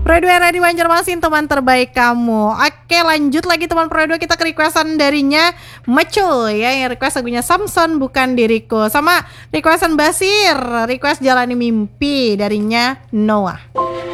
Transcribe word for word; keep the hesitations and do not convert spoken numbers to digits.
Pro dua ready Banjarmasin, teman terbaik kamu. Oke, lanjut lagi teman Pro dua, kita ke requestan darinya Mecul ya, yang request lagunya Samson Bukan Diriku. Sama requestan Basir, request Jalani Mimpi darinya Noah.